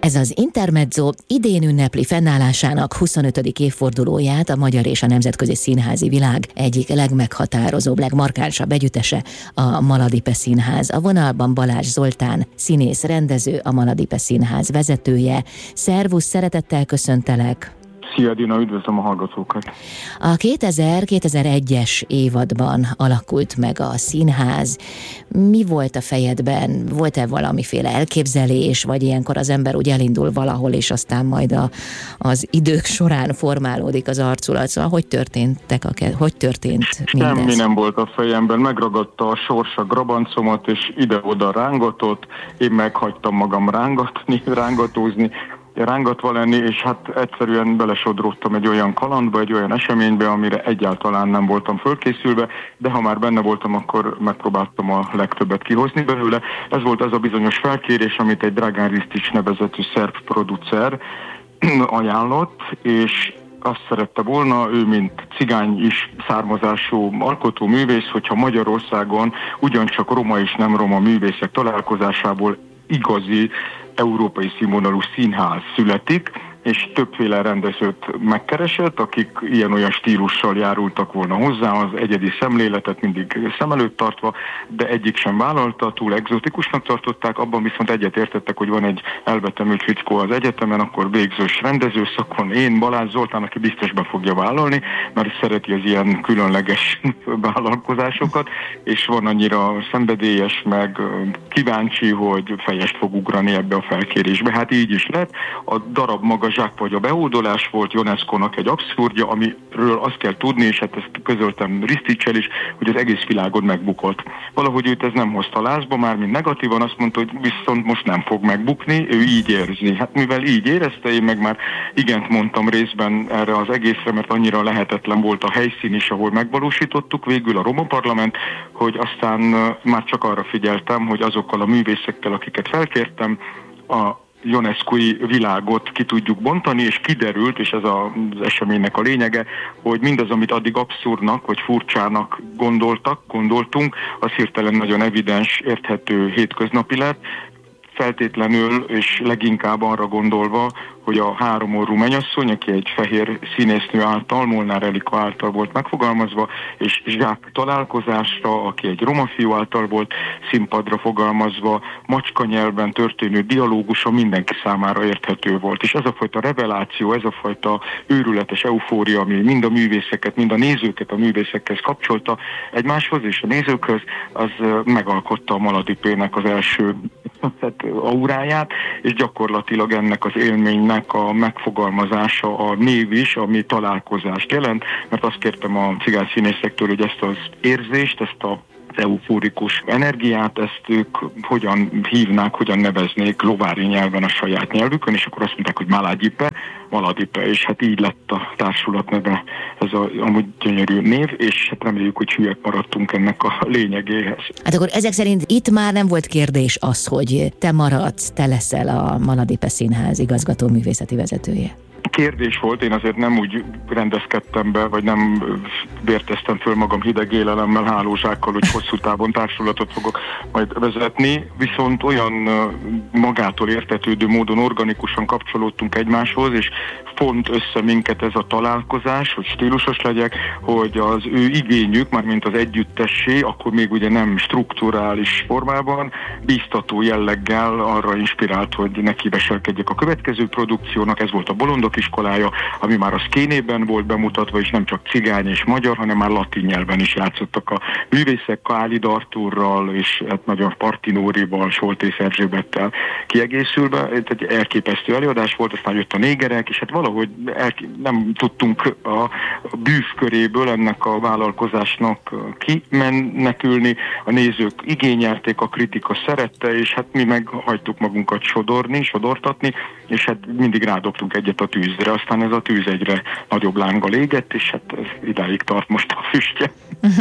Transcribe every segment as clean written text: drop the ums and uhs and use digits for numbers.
Ez az Intermezzo idén ünnepli fennállásának 25. évfordulóját a magyar és a nemzetközi színházi világ egyik legmeghatározóbb, legmarkánsabb együttese, a Maladipe Színház. A vonalban Balázs Zoltán, színész, rendező, a Maladipe Színház vezetője. Szervusz, szeretettel köszöntelek! Szia Dina, üdvözlöm a hallgatókat! A 2000-2001-es évadban alakult meg a színház. Mi volt a fejedben? Volt-e valamiféle elképzelés, vagy ilyenkor az ember úgy elindul valahol, és aztán majd az idők során formálódik az arculat? Szóval hogy történt mindez? Semmi nem volt a fejemben, megragadta a sors a grabancomat, és ide-oda rángatott, én meghagytam magam rángatózni, rángatva lenni, és hát egyszerűen belesodródtam egy olyan kalandba, egy olyan eseménybe, amire egyáltalán nem voltam fölkészülve, de ha már benne voltam, akkor megpróbáltam a legtöbbet kihozni belőle. Ez volt az a bizonyos felkérés, amit egy Dragan Ristić nevezetű szerb producer ajánlott, és azt szerette volna, ő mint cigány is származású alkotóművész, hogyha Magyarországon ugyancsak roma és nem roma művészek találkozásából igazi európai színvonalú színház születik, és többféle rendezőt megkeresett, akik ilyen-olyan stílussal járultak volna hozzá, az egyedi szemléletet mindig szem előtt tartva, de egyik sem vállalta, túl egzotikusnak tartották, abban viszont egyetértettek, hogy van egy elvetemült fickó az egyetemen, akkor végzős rendezőszakon, én, Balázs Zoltán, aki biztos be fogja vállalni, mert szereti az ilyen különleges vállalkozásokat, és van annyira szenvedélyes, meg kíváncsi, hogy fejest fog ugrani ebbe a felkérésbe. Hát így is lett. A darab maga zsák vagy a behódolás volt, Ionesco-nak egy abszurdja, amiről azt kell tudni, és hát ezt közöltem Ristićsel is, hogy az egész világon megbukott. Valahogy őt ez nem hozta lázba, már mint negatívan, azt mondta, hogy viszont most nem fog megbukni, ő így érzi. Hát mivel így érezte, én meg már igent mondtam részben erre az egészre, mert annyira lehetetlen volt a helyszín is, ahol megvalósítottuk, végül a Roma Parlament, hogy aztán már csak arra figyeltem, hogy azokkal a művészekkel, akiket felkértem, a Ionesco-i világot ki tudjuk bontani, és kiderült, és ez az eseménynek a lényege, hogy mindaz, amit addig abszurdnak vagy furcsának gondoltunk, az hirtelen nagyon evidens, érthető, hétköznapi lett, feltétlenül és leginkább arra gondolva, hogy a háromorrú mennyasszony, aki egy fehér színésznő által, Molnár Erika által volt megfogalmazva, és Zsák találkozásra, aki egy roma fiú által volt színpadra fogalmazva, macska nyelven történő dialógusa mindenki számára érthető volt. És ez a fajta reveláció, ez a fajta őrületes eufória, ami mind a művészeket, mind a nézőket a művészekhez kapcsolta egymáshoz és a nézőkhöz, az megalkotta a Maladipének az első auráját, és gyakorlatilag ennek az élménynek a megfogalmazása a név is, ami találkozást jelent, mert azt kértem a cigány színészektől, hogy ezt az érzést, ezt az eufórikus energiát, ezt ők hogyan hívnák, hogyan neveznék lovári nyelven a saját nyelvükön, és akkor azt mondták, hogy Maladipe, és hát így lett a társulat neve, ez amúgy gyönyörű név, és hát reméljük, hogy hülyek maradtunk ennek a lényegéhez. Hát akkor ezek szerint itt már nem volt kérdés az, hogy te maradsz, te leszel a Maladipe Színház igazgató művészeti vezetője. Kérdés volt, én azért nem úgy rendezkedtem be, vagy nem vérteztem föl magam hideg élelemmel, hálózsákkal, hogy hosszú távon társulatot fogok majd vezetni, viszont olyan magától értetődő módon organikusan kapcsolódtunk egymáshoz, és font össze minket ez a találkozás, hogy stílusos legyek, hogy az ő igényük, mármint az együttessé, akkor még ugye nem strukturális formában, bíztató jelleggel arra inspirált, hogy neki veselkedjek a következő produkciónak, ez volt a Bolondok iskolája, ami már a Szkénében volt bemutatva, és nem csak cigány és magyar, hanem már latin nyelven is játszottak a művészek, Kálid Artúrral, és hát nagyon Partinórival, Soltész Erzsébettel kiegészülve. Egy elképesztő előadás volt, aztán jött a négerek, és hát valahogy nem tudtunk a bűvköréből ennek a vállalkozásnak kimenekülni, a nézők igényelték, a kritika szerette, és hát mi meg hagytuk magunkat sodortatni, és hát mindig rádobtunk egyet a tűzre, aztán ez a tűz egyre nagyobb lánggal égett, és hát ez idáig tart most a füstje.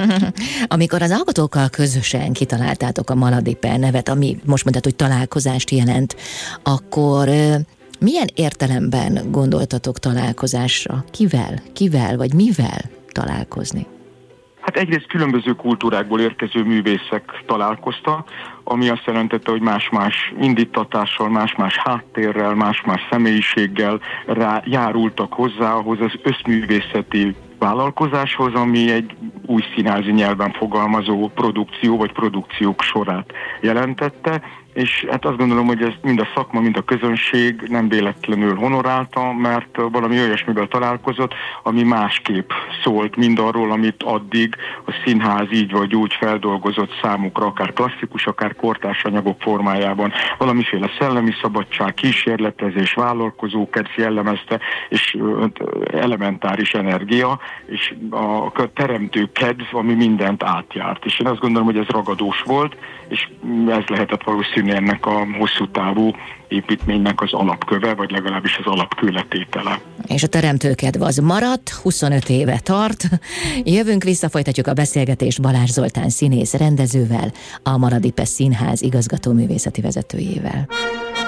Amikor az alkotókkal közösen kitaláltátok a Maladipe nevet, ami most mondtad, hogy találkozást jelent, akkor milyen értelemben gondoltatok találkozásra? Kivel vagy mivel találkozni? Hát egyrészt különböző kultúrákból érkező művészek találkoztak, ami azt jelentette, hogy más-más indítatással, más-más háttérrel, más-más személyiséggel járultak hozzá ahhoz az összművészeti vállalkozáshoz, ami egy új színházi nyelven fogalmazó produkció vagy produkciók sorát jelentette, és hát azt gondolom, hogy ez mind a szakma, mind a közönség nem véletlenül honorálta, mert valami olyasmivel találkozott, ami másképp szólt mindarról, amit addig a színház így vagy úgy feldolgozott számukra, akár klasszikus, akár kortárs anyagok formájában. Valamiféle szellemi szabadság, kísérletezés, vállalkozókedv jellemezte, és elementáris energia, és a teremtő kedv, ami mindent átjárt. És én azt gondolom, hogy ez ragadós volt, és ez lehetett valószínűleg ennek a hosszú távú építménynek az alapköve, vagy legalábbis az alapkőletétele. És a teremtőkedv az maradt, 25 éve tart. Jövünk vissza, folytatjuk a beszélgetést Balázs Zoltán színész rendezővel, a Maradi Pest Színház igazgató művészeti vezetőjével.